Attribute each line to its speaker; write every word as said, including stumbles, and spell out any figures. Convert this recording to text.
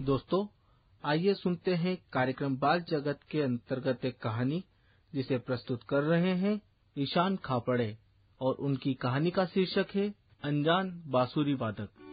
Speaker 1: दोस्तों, आइए सुनते हैं कार्यक्रम बाल जगत के अंतर्गत एक कहानी जिसे प्रस्तुत कर रहे हैं ईशान खापड़े और उनकी कहानी का शीर्षक है अनजान बांसुरी वादक।